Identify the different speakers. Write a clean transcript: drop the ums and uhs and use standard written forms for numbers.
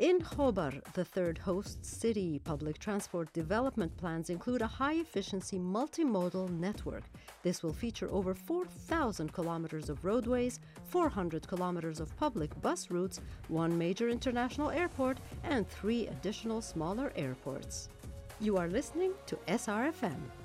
Speaker 1: In Khobar, the third host city, public transport development plans include a high-efficiency multimodal network. This will feature over 4,000 kilometers of roadways, 400 kilometers of public bus routes, 1 major international airport, and 3 additional smaller airports. You are listening to SRFM.